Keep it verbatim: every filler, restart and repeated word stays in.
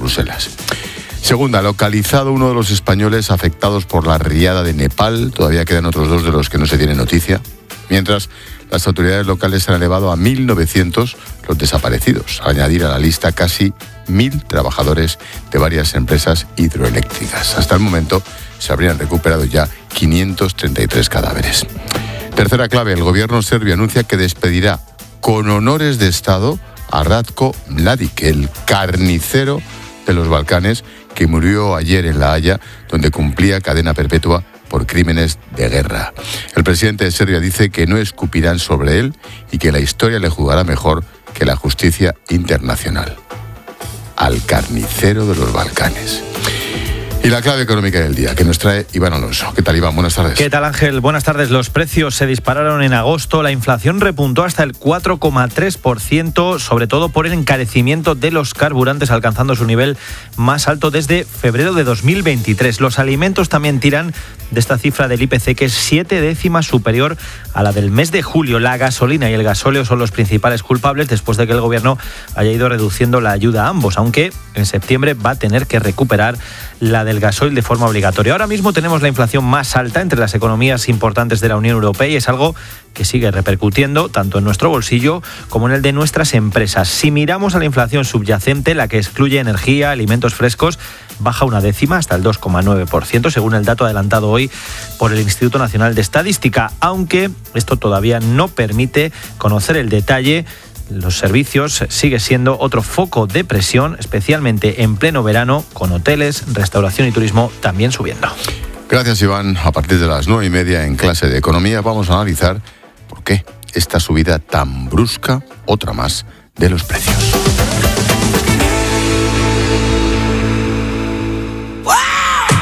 Bruselas. Segunda, localizado uno de los españoles afectados por la riada de Nepal. Todavía quedan otros dos de los que no se tiene noticia. Mientras, las autoridades locales han elevado a mil novecientos los desaparecidos, al añadir a la lista casi mil trabajadores de varias empresas hidroeléctricas. Hasta el momento se habrían recuperado ya quinientos treinta y tres cadáveres. Tercera clave, el gobierno serbio anuncia que despedirá con honores de Estado a Ratko Mladic, el carnicero de los Balcanes, que murió ayer en La Haya, donde cumplía cadena perpetua por crímenes de guerra. El presidente de Serbia dice que no escupirán sobre él y que la historia le juzgará mejor que la justicia internacional. Al carnicero de los Balcanes. Y la clave económica del día, que nos trae Iván Alonso. ¿Qué tal, Iván? Buenas tardes. ¿Qué tal, Ángel? Buenas tardes. Los precios se dispararon en agosto. La inflación repuntó hasta el cuatro coma tres por ciento, sobre todo por el encarecimiento de los carburantes, alcanzando su nivel más alto desde febrero de dos mil veintitrés. Los alimentos también tiran de esta cifra del I P C, que es siete décimas superior a la del mes de julio. La gasolina y el gasóleo son los principales culpables, después de que el gobierno haya ido reduciendo la ayuda a ambos, aunque en septiembre va a tener que recuperar la del gasoil de forma obligatoria. Ahora mismo tenemos la inflación más alta entre las economías importantes de la Unión Europea y es algo que sigue repercutiendo tanto en nuestro bolsillo como en el de nuestras empresas. Si miramos a la inflación subyacente, la que excluye energía, alimentos frescos, baja una décima hasta el dos coma nueve por ciento, según el dato adelantado hoy por el Instituto Nacional de Estadística, aunque esto todavía no permite conocer el detalle. Los servicios sigue siendo otro foco de presión, especialmente en pleno verano, con hoteles, restauración y turismo también subiendo. Gracias, Iván. A partir de las nueve y media en clase de economía vamos a analizar por qué esta subida tan brusca, otra más, de los precios.